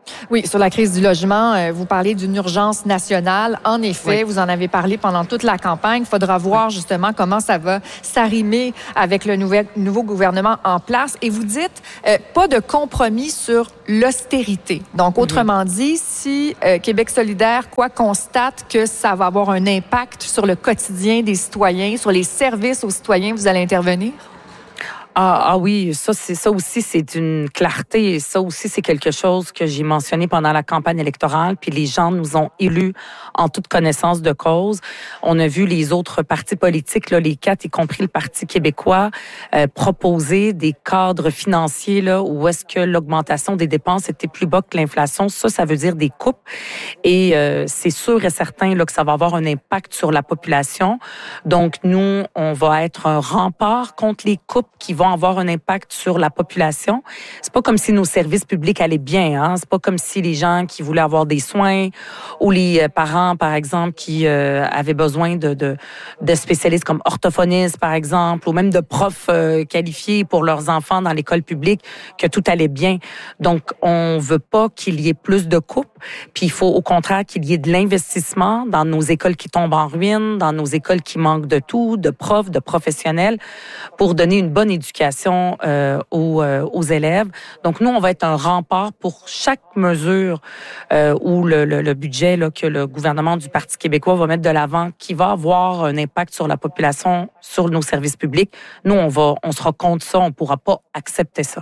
Oui, sur la crise du logement, euh, vous parlez d'une urgence nationale. En effet, oui. Vous en avez parlé pendant toute la campagne. Il faudra voir oui. justement comment ça va s'arrimer avec le nouvel, nouveau gouvernement en place. Et vous dites, euh, pas de compromis sur l'austérité. Donc, autrement mm-hmm. dit, si euh, Québec solidaire, quoi, constate que ça va avoir un impact sur le quotidien des citoyens, sur les services aux citoyens, vous allez intervenir? Ah, ah oui, ça c'est ça aussi c'est une clarté et ça aussi c'est quelque chose que j'ai mentionné pendant la campagne électorale puis les gens nous ont élus en toute connaissance de cause. On a vu les autres partis politiques là, les quatre y compris le Parti québécois euh, proposer des cadres financiers là où est-ce que l'augmentation des dépenses était plus bas que l'inflation. Ça ça veut dire des coupes et euh, c'est sûr et certain là que ça va avoir un impact sur la population. Donc nous on va être un rempart contre les coupes qui vont avoir un impact sur la population. C'est pas comme si nos services publics allaient bien, hein. C'est pas comme si les gens qui voulaient avoir des soins ou les parents, par exemple, qui euh, avaient besoin de, de, de spécialistes comme orthophonistes, par exemple, ou même de profs euh, qualifiés pour leurs enfants dans l'école publique, que tout allait bien. Donc, on veut pas qu'il y ait plus de coupes, puis il faut au contraire qu'il y ait de l'investissement dans nos écoles qui tombent en ruine, dans nos écoles qui manquent de tout, de profs, de professionnels, pour donner une bonne éducation Euh, aux, euh, aux élèves. Donc, nous, on va être un rempart pour chaque mesure euh, ou le, le, le budget là, que le gouvernement du Parti québécois va mettre de l'avant, qui va avoir un impact sur la population, sur nos services publics. Nous, on va, on sera contre ça, on ne pourra pas accepter ça.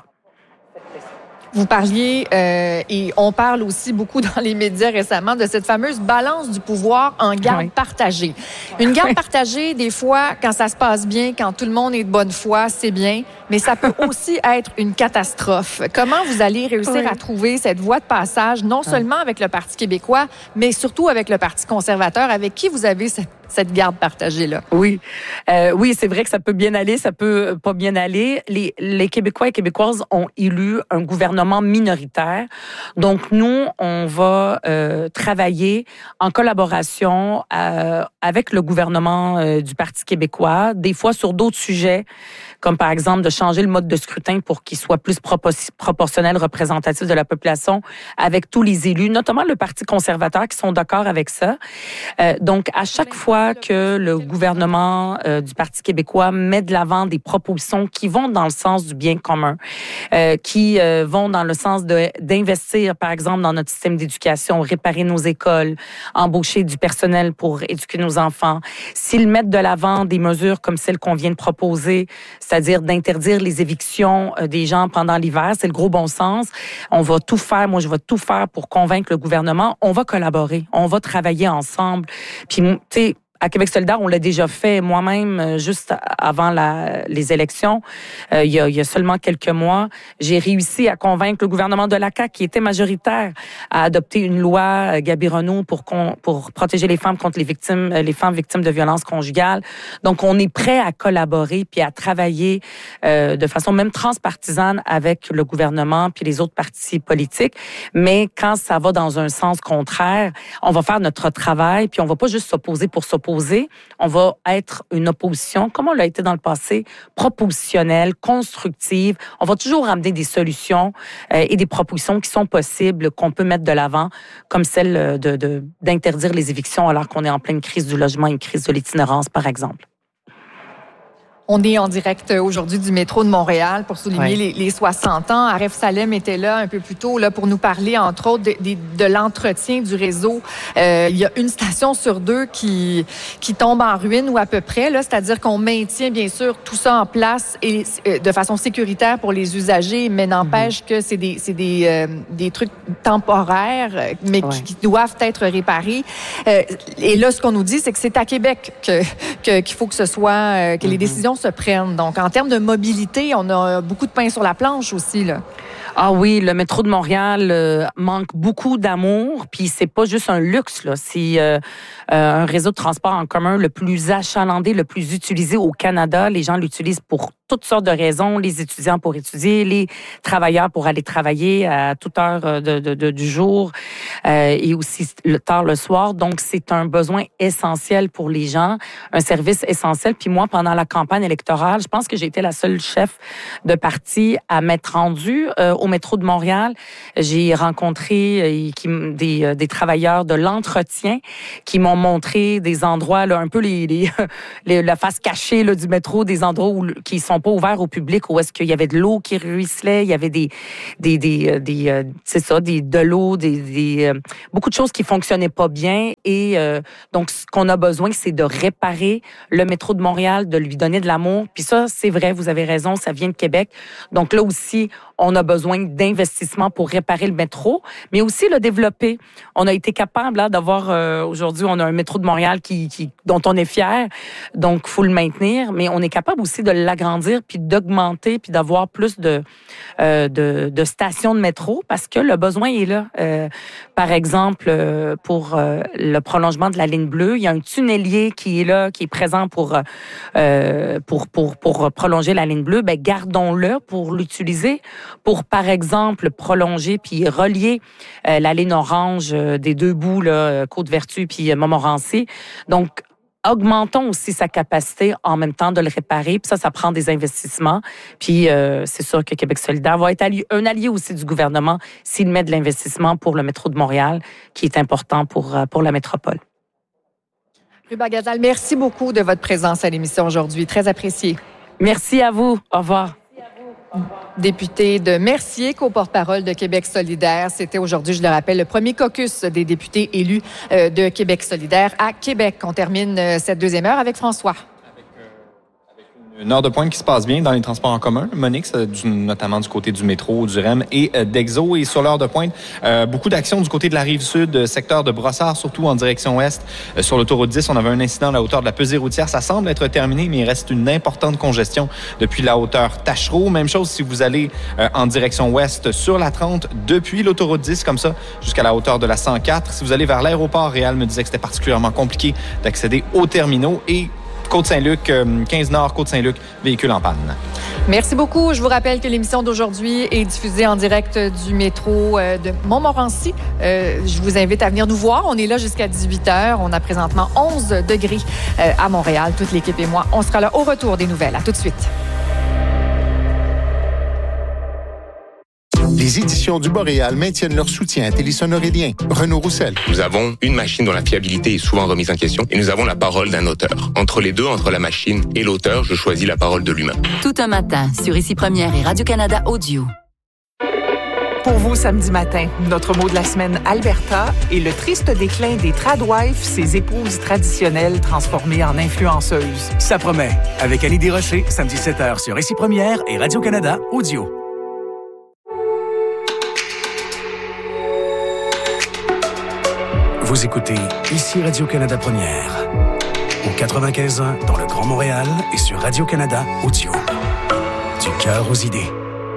Vous parliez, euh, et on parle aussi beaucoup dans les médias récemment, de cette fameuse balance du pouvoir en garde oui. partagée. Une garde oui. partagée, des fois, quand ça se passe bien, quand tout le monde est de bonne foi, c'est bien, mais ça peut aussi être une catastrophe. Comment vous allez réussir oui. à trouver cette voie de passage, non seulement avec le Parti québécois, mais surtout avec le Parti conservateur, avec qui vous avez cette cette garde partagée-là? Oui, euh, oui, c'est vrai que ça peut bien aller, ça peut pas bien aller. Les, les Québécois et Québécoises ont élu un gouvernement minoritaire. Donc, nous, on va euh, travailler en collaboration euh, avec le gouvernement euh, du Parti québécois, des fois sur d'autres sujets, comme par exemple de changer le mode de scrutin pour qu'il soit plus propos- proportionnel, représentatif de la population, avec tous les élus, notamment le Parti conservateur, qui sont d'accord avec ça. Euh, donc, à chaque fois que le gouvernement euh, du Parti québécois met de l'avant des propositions qui vont dans le sens du bien commun, euh, qui euh, vont dans le sens de, d'investir, par exemple, dans notre système d'éducation, réparer nos écoles, embaucher du personnel pour éduquer nos enfants. S'ils mettent de l'avant des mesures comme celles qu'on vient de proposer, c'est-à-dire d'interdire les évictions euh, des gens pendant l'hiver, c'est le gros bon sens. On va tout faire, moi je vais tout faire pour convaincre le gouvernement. On va collaborer, on va travailler ensemble. Puis, tu sais, à Québec solidaire, on l'a déjà fait moi-même juste avant la, les élections. Euh, il, y a, il y a seulement quelques mois, j'ai réussi à convaincre le gouvernement de la C A Q, qui était majoritaire, à adopter une loi Gabi Renault pour, pour protéger les femmes contre les victimes, les femmes victimes de violences conjugales. Donc, on est prêt à collaborer puis à travailler euh, de façon même transpartisane avec le gouvernement puis les autres partis politiques. Mais quand ça va dans un sens contraire, on va faire notre travail puis on va pas juste s'opposer pour s'opposer. On va être une opposition, comme on l'a été dans le passé, propositionnelle, constructive. On va toujours amener des solutions euh, et des propositions qui sont possibles, qu'on peut mettre de l'avant, comme celle de, de, d'interdire les évictions alors qu'on est en pleine crise du logement, une crise de l'itinérance, par exemple. On est en direct aujourd'hui du métro de Montréal pour souligner oui. les, les soixante ans. Aref Salem était là un peu plus tôt là, pour nous parler, entre autres, de, de, de l'entretien du réseau. Euh, il y a une station sur deux qui, qui tombe en ruine ou à peu près, là, c'est-à-dire qu'on maintient bien sûr tout ça en place et euh, de façon sécuritaire pour les usagers, mais n'empêche mm-hmm. que c'est des, c'est des, euh, des trucs temporaires, mais ouais. qui, qui doivent être réparés. Euh, et là, ce qu'on nous dit, c'est que c'est à Québec que, que, qu'il faut que ce soit, euh, que mm-hmm. les décisions se prennent. Donc, en termes de mobilité, on a beaucoup de pain sur la planche aussi, là. Ah oui, le métro de Montréal euh, manque beaucoup d'amour, puis c'est pas juste un luxe, là. C'est euh, euh, un réseau de transport en commun le plus achalandé, le plus utilisé au Canada. Les gens l'utilisent pour toutes sortes de raisons, les étudiants pour étudier, les travailleurs pour aller travailler à toute heure de, de, de, du jour euh, et aussi le, tard le soir. Donc, c'est un besoin essentiel pour les gens, un service essentiel. Puis moi, pendant la campagne électorale, je pense que j'ai été la seule chef de parti à m'être rendue euh, au au métro de Montréal, j'ai rencontré euh, qui, des, des travailleurs de l'entretien qui m'ont montré des endroits, là, un peu les, les, les la face cachée là, du métro, des endroits où, qui sont pas ouverts au public, où est-ce qu'il y avait de l'eau qui ruisselait, il y avait des, des, des, des euh, c'est ça, des, de l'eau, des, des euh, beaucoup de choses qui fonctionnaient pas bien. Et euh, donc, ce qu'on a besoin, c'est de réparer le métro de Montréal, de lui donner de l'amour. Puis ça, c'est vrai, vous avez raison, ça vient de Québec. Donc là aussi, on a besoin d'investissements pour réparer le métro, mais aussi le développer. On a été capable là, d'avoir, euh, aujourd'hui, on a un métro de Montréal qui, qui, dont on est fier, donc il faut le maintenir, mais on est capable aussi de l'agrandir, puis d'augmenter, puis d'avoir plus de, euh, de, de stations de métro, parce que le besoin est là. Euh, par exemple, euh, pour euh, le prolongement de la ligne bleue, il y a un tunnelier qui est là, qui est présent pour, euh, pour, pour, pour prolonger la ligne bleue. Ben, gardons-le pour l'utiliser, pour, par exemple, prolonger puis relier euh, la ligne orange euh, des deux bouts, là, Côte-Vertu puis euh, Montmorency. Donc, augmentons aussi sa capacité en même temps de le réparer. Puis ça, ça prend des investissements. Puis euh, c'est sûr que Québec solidaire va être allié, un allié aussi du gouvernement s'il met de l'investissement pour le métro de Montréal, qui est important pour, pour la métropole. Ruba Gazal, merci beaucoup de votre présence à l'émission aujourd'hui. Très appréciée. Merci à vous. Au revoir. Député de Mercier, co-porte-parole de Québec solidaire. C'était aujourd'hui, je le rappelle, le premier caucus des députés élus de Québec solidaire à Québec. On termine cette deuxième heure avec François. Une heure de pointe qui se passe bien dans les transports en commun, Monique, notamment du côté du métro, du R E M et d'Exo. Et sur l'heure de pointe, euh, beaucoup d'actions du côté de la Rive-Sud, secteur de Brossard, surtout en direction ouest. Euh, sur l'autoroute dix, on avait un incident à la hauteur de la pesée routière. Ça semble être terminé, mais il reste une importante congestion depuis la hauteur Tachereau. Même chose si vous allez euh, en direction ouest sur la trente, depuis l'autoroute dix, comme ça, jusqu'à la hauteur de la cent quatre. Si vous allez vers l'aéroport, Réal me disait que c'était particulièrement compliqué d'accéder aux terminaux. Et Côte-Saint-Luc, quinze Nord, Côte-Saint-Luc, véhicule en panne. Merci beaucoup. Je vous rappelle que l'émission d'aujourd'hui est diffusée en direct du métro de Montmorency. Euh, je vous invite à venir nous voir. On est là jusqu'à dix-huit heures. On a présentement onze degrés à Montréal. Toute l'équipe et moi, on sera là au retour des nouvelles. À tout de suite. Les éditions du Boréal maintiennent leur soutien à Télisson Aurélien. Renaud Roussel. Nous avons une machine dont la fiabilité est souvent remise en question et nous avons la parole d'un auteur. Entre les deux, entre la machine et l'auteur, je choisis la parole de l'humain. Tout un matin sur Ici Première et Radio-Canada Audio. Pour vous, samedi matin, notre mot de la semaine, Alberta, et le triste déclin des tradwives, ces épouses traditionnelles transformées en influenceuses. Ça promet. Avec Annie Desrochers, samedi sept heures sur Ici Première et Radio-Canada Audio. Vous écoutez Ici Radio-Canada Première, au quatre-vingt-quinze ans dans le Grand Montréal et sur Radio-Canada Audio. Du cœur aux idées.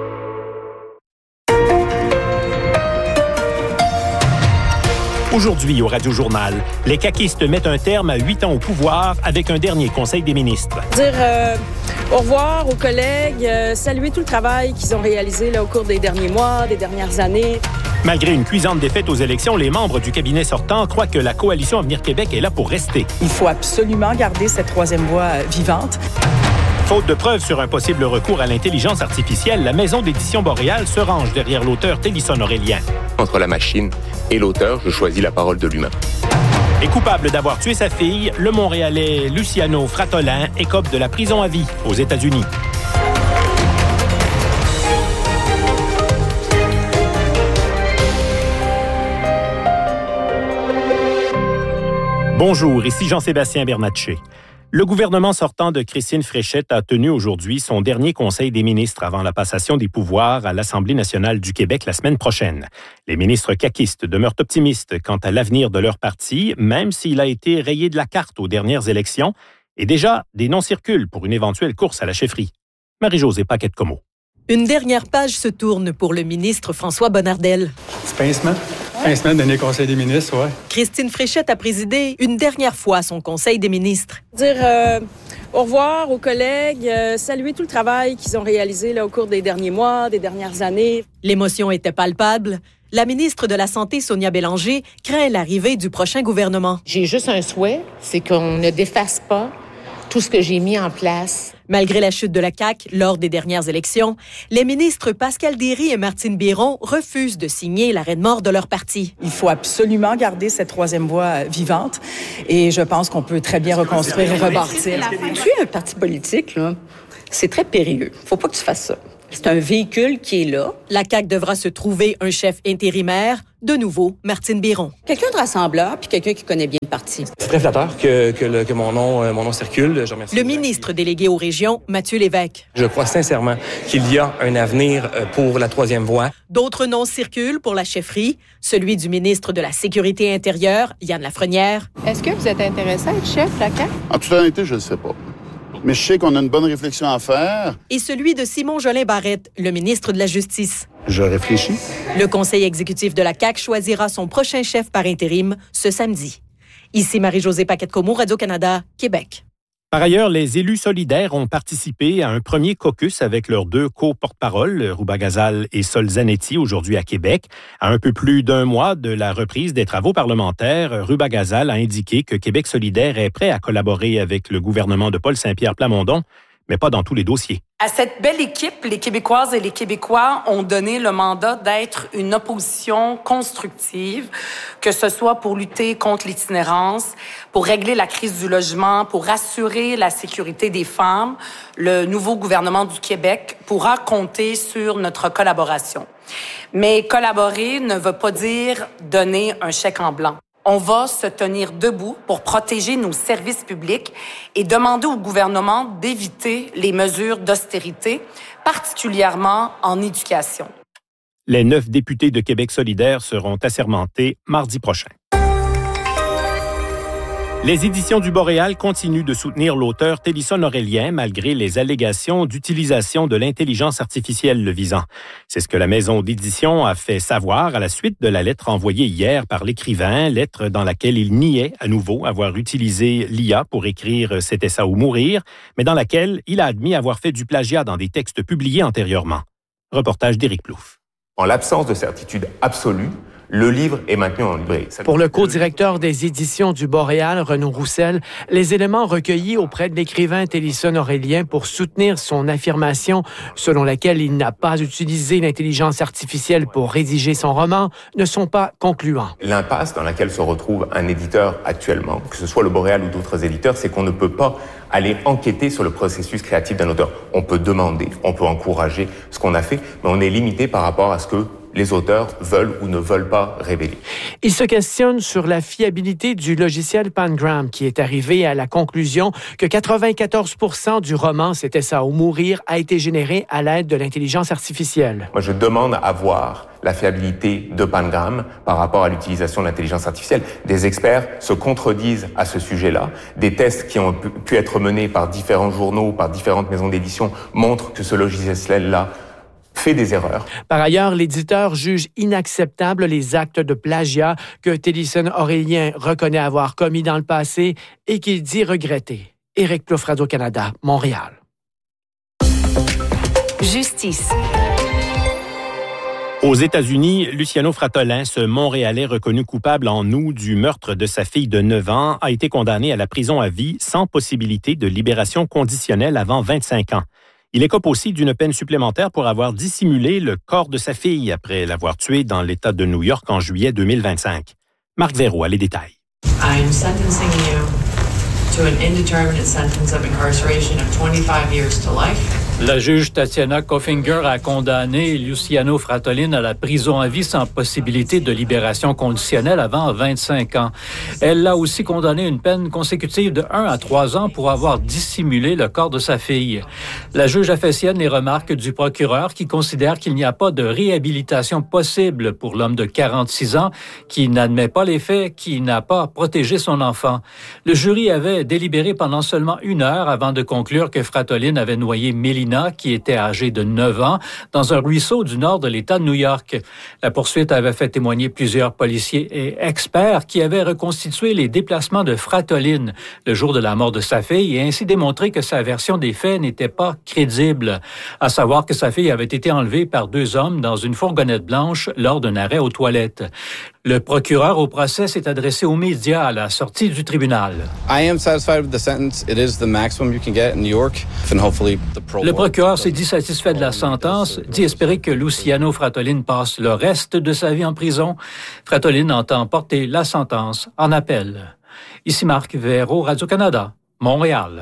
Aujourd'hui, au Radio-Journal, les caquistes mettent un terme à huit ans au pouvoir avec un dernier conseil des ministres. Dire euh, au revoir aux collègues, euh, saluer tout le travail qu'ils ont réalisé là, au cours des derniers mois, des dernières années. Malgré une cuisante défaite aux élections, les membres du cabinet sortant croient que la coalition Avenir Québec est là pour rester. Il faut absolument garder cette troisième voie vivante. Faute de preuves sur un possible recours à l'intelligence artificielle, la maison d'édition Boréal se range derrière l'auteur Télisson Aurélien. Entre la machine et l'auteur, je choisis la parole de l'humain. Et coupable d'avoir tué sa fille, le Montréalais Luciano Fratolin écope de la prison à vie aux États-Unis. Bonjour, ici Jean-Sébastien Bernatchez. Le gouvernement sortant de Christine Fréchette a tenu aujourd'hui son dernier conseil des ministres avant la passation des pouvoirs à l'Assemblée nationale du Québec la semaine prochaine. Les ministres caquistes demeurent optimistes quant à l'avenir de leur parti, même s'il a été rayé de la carte aux dernières élections, et déjà, des noms circulent pour une éventuelle course à la chefferie. Marie-Josée Paquette-Comeau. Une dernière page se tourne pour le ministre François Bonnardel. C'est pincement. Pincement, dernier conseil des ministres, ouais. Christine Fréchette a présidé une dernière fois son conseil des ministres. Dire euh, au revoir aux collègues, euh, saluer tout le travail qu'ils ont réalisé là, au cours des derniers mois, des dernières années. L'émotion était palpable. La ministre de la Santé, Sonia Bélanger, craint l'arrivée du prochain gouvernement. J'ai juste un souhait, c'est qu'on ne défasse pas tout ce que j'ai mis en place. Malgré la chute de la C A Q lors des dernières élections, les ministres Pascal Derry et Martine Biron refusent de signer l'arrêt de mort de leur parti. Il faut absolument garder cette troisième voie vivante et je pense qu'on peut très bien reconstruire et rebâtir. Tu es un parti politique, là, c'est très périlleux. Faut pas que tu fasses ça. C'est un véhicule qui est là. La C A Q devra se trouver un chef intérimaire. De nouveau, Martine Biron. Quelqu'un de rassembleur puis quelqu'un qui connaît bien le parti. C'est très flatteur que, que, le, que mon, nom, euh, mon nom circule. Je remercie le ministre délégué aux régions, Mathieu Lévesque. Je crois sincèrement qu'il y a un avenir pour la troisième voie. D'autres noms circulent pour la chefferie. Celui du ministre de la Sécurité intérieure, Yann Lafrenière. Est-ce que vous êtes intéressé à être chef de la C A Q? En toute honnêteté, je ne sais pas. Mais je sais qu'on a une bonne réflexion à faire. Et celui de Simon Jolin Barrette, le ministre de la Justice. Je réfléchis. Le conseil exécutif de la C A Q choisira son prochain chef par intérim ce samedi. Ici Marie-Josée Paquette-Comeau, Radio-Canada, Québec. Par ailleurs, les élus solidaires ont participé à un premier caucus avec leurs deux co-porte-paroles, Rouba Gazal et Sol Zanetti, aujourd'hui à Québec. À un peu plus d'un mois de la reprise des travaux parlementaires, Rouba Gazal a indiqué que Québec solidaire est prêt à collaborer avec le gouvernement de Paul Saint-Pierre Plamondon, mais pas dans tous les dossiers. À cette belle équipe, les Québécoises et les Québécois ont donné le mandat d'être une opposition constructive, que ce soit pour lutter contre l'itinérance, pour régler la crise du logement, pour assurer la sécurité des femmes. Le nouveau gouvernement du Québec pourra compter sur notre collaboration. Mais collaborer ne veut pas dire donner un chèque en blanc. On va se tenir debout pour protéger nos services publics et demander au gouvernement d'éviter les mesures d'austérité, particulièrement en éducation. Les neuf députés de Québec solidaire seront assermentés mardi prochain. Les éditions du Boréal continuent de soutenir l'auteur Télisson Aurélien malgré les allégations d'utilisation de l'intelligence artificielle le visant. C'est ce que la maison d'édition a fait savoir à la suite de la lettre envoyée hier par l'écrivain, lettre dans laquelle il niait à nouveau avoir utilisé l'I A pour écrire « C'était ça ou mourir », mais dans laquelle il a admis avoir fait du plagiat dans des textes publiés antérieurement. Reportage d'Éric Plouffe. En l'absence de certitude absolue, le livre est maintenu en librairie. Pour le co-directeur des éditions du Boréal, Renaud Roussel, les éléments recueillis auprès de l'écrivain Télisson Aurélien pour soutenir son affirmation selon laquelle il n'a pas utilisé l'intelligence artificielle pour rédiger son roman ne sont pas concluants. L'impasse dans laquelle se retrouve un éditeur actuellement, que ce soit le Boréal ou d'autres éditeurs, c'est qu'on ne peut pas aller enquêter sur le processus créatif d'un auteur. On peut demander, on peut encourager ce qu'on a fait, mais on est limité par rapport à ce que les auteurs veulent ou ne veulent pas révéler. Il se questionne sur la fiabilité du logiciel Pangram qui est arrivé à la conclusion que quatre-vingt-quatorze pour cent du roman « C'était ça ou mourir » a été généré à l'aide de l'intelligence artificielle. Moi, je demande à voir la fiabilité de Pangram par rapport à l'utilisation de l'intelligence artificielle. Des experts se contredisent à ce sujet-là. Des tests qui ont pu être menés par différents journaux, par différentes maisons d'édition montrent que ce logiciel-là fait des erreurs. Par ailleurs, l'éditeur juge inacceptable les actes de plagiat que Télisson Aurélien reconnaît avoir commis dans le passé et qu'il dit regretter. Éric Plouffe, Radio-Canada, Montréal. Justice. Aux États-Unis, Luciano Fratolin, ce Montréalais reconnu coupable en août du meurtre de sa fille de neuf ans, a été condamné à la prison à vie sans possibilité de libération conditionnelle avant vingt-cinq ans. Il écope aussi d'une peine supplémentaire pour avoir dissimulé le corps de sa fille après l'avoir tué dans l'État de New York en juillet deux mille vingt-cinq. Marc Véro a les détails. I'm sentencing you to an indeterminate sentence of incarceration of twenty-five years to life. La juge Tatiana Koffinger a condamné Luciano Fratolin à la prison à vie sans possibilité de libération conditionnelle avant vingt-cinq ans. Elle l'a aussi condamné à une peine consécutive de un à trois ans pour avoir dissimulé le corps de sa fille. La juge a fait sienne les remarques du procureur qui considère qu'il n'y a pas de réhabilitation possible pour l'homme de quarante-six ans qui n'admet pas les faits, qui n'a pas protégé son enfant. Le jury avait délibéré pendant seulement une heure avant de conclure que Fratolin avait noyé Mélina Lina, qui était âgée de neuf ans, dans un ruisseau du nord de l'État de New York. La poursuite avait fait témoigner plusieurs policiers et experts qui avaient reconstitué les déplacements de Fratolin le jour de la mort de sa fille et ainsi démontré que sa version des faits n'était pas crédible, à savoir que sa fille avait été enlevée par deux hommes dans une fourgonnette blanche lors d'un arrêt aux toilettes. Le procureur au procès s'est adressé aux médias à la sortie du tribunal. I am satisfied with the sentence. It is the maximum you can get in New York, and hopefully the parole. Le procureur s'est dit satisfait de la sentence, dit espérer que Luciano Fratolin passe le reste de sa vie en prison. Fratolin entend porter la sentence en appel. Ici Marc Véro, Radio-Canada, Montréal.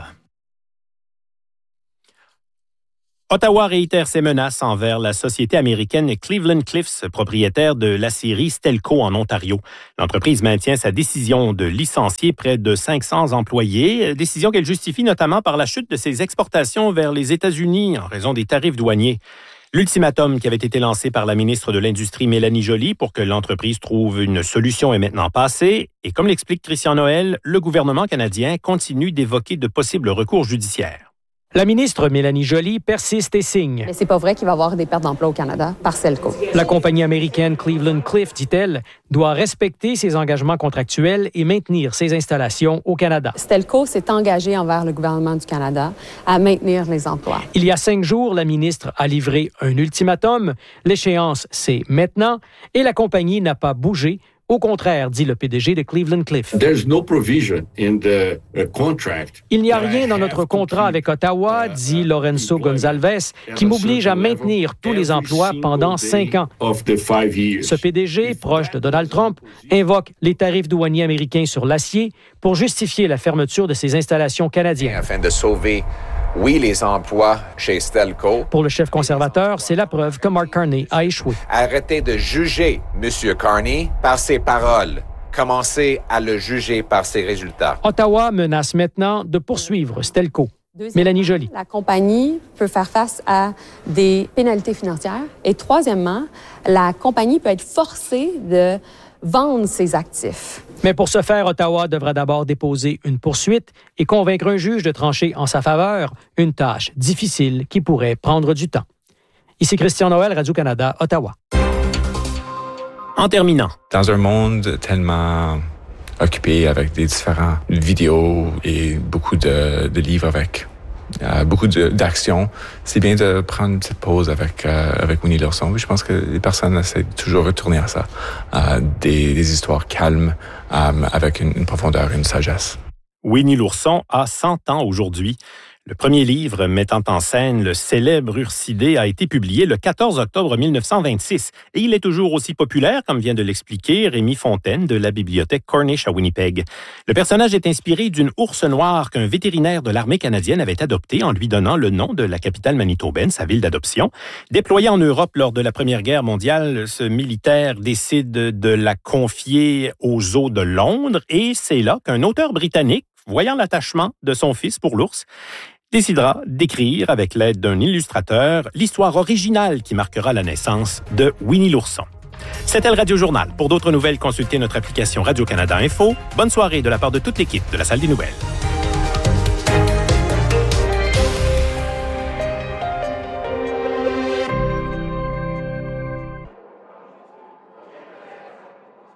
Ottawa réitère ses menaces envers la société américaine Cleveland Cliffs, propriétaire de l'aciérie Stelco en Ontario. L'entreprise maintient sa décision de licencier près de cinq cents employés, décision qu'elle justifie notamment par la chute de ses exportations vers les États-Unis en raison des tarifs douaniers. L'ultimatum qui avait été lancé par la ministre de l'Industrie Mélanie Joly pour que l'entreprise trouve une solution est maintenant passé. Et comme l'explique Christian Noël, le gouvernement canadien continue d'évoquer de possibles recours judiciaires. La ministre Mélanie Joly persiste et signe. Mais c'est pas vrai qu'il va y avoir des pertes d'emplois au Canada par Stelco. La compagnie américaine Cleveland Cliffs, dit-elle, doit respecter ses engagements contractuels et maintenir ses installations au Canada. Stelco s'est engagé envers le gouvernement du Canada à maintenir les emplois. Il y a cinq jours, la ministre a livré un ultimatum. L'échéance, c'est maintenant, et la compagnie n'a pas bougé. Au contraire, dit le P D G de Cleveland Cliffs. No provision in the contract. Il n'y a rien dans notre contrat avec Ottawa, dit Lorenzo Gonzalez, qui m'oblige à maintenir tous les emplois pendant cinq ans. Ce P D G, proche de Donald Trump, invoque les tarifs douaniers américains sur l'acier pour justifier la fermeture de ses installations canadiennes. Afin de sauver Oui, les emplois chez Stelco. Pour le chef conservateur, c'est la preuve que Mark Carney a échoué. Arrêtez de juger M. Carney par ses paroles. Commencez à le juger par ses résultats. Ottawa menace maintenant de poursuivre Stelco. Mélanie Joly. La compagnie peut faire face à des pénalités financières. Et troisièmement, la compagnie peut être forcée de vendre ses actifs. Mais pour ce faire, Ottawa devra d'abord déposer une poursuite et convaincre un juge de trancher en sa faveur, une tâche difficile qui pourrait prendre du temps. Ici Christian Noël, Radio-Canada, Ottawa. En terminant. Dans un monde tellement occupé avec des différentes vidéos et beaucoup de, de livres avec euh, beaucoup de, d'actions, c'est bien de prendre une petite pause avec euh, avec Winnie l'ourson. Je pense que les personnes essaient de toujours retourner à ça, euh, des, des histoires calmes euh, avec une, une profondeur, une sagesse. Winnie l'ourson a cent ans aujourd'hui. Le premier livre mettant en scène le célèbre Ursidé a été publié le quatorze octobre mille neuf cent vingt-six et il est toujours aussi populaire, comme vient de l'expliquer Rémi Fontaine de la bibliothèque Cornish à Winnipeg. Le personnage est inspiré d'une ours noire qu'un vétérinaire de l'armée canadienne avait adoptée en lui donnant le nom de la capitale manitobaine, sa ville d'adoption. Déployé en Europe lors de la Première Guerre mondiale, ce militaire décide de la confier aux zoos de Londres et c'est là qu'un auteur britannique, voyant l'attachement de son fils pour l'ours, décidera d'écrire, avec l'aide d'un illustrateur, l'histoire originale qui marquera la naissance de Winnie l'ourson. C'était le Radio Journal. Pour d'autres nouvelles, consultez notre application Radio-Canada Info. Bonne soirée de la part de toute l'équipe de la Salle des Nouvelles.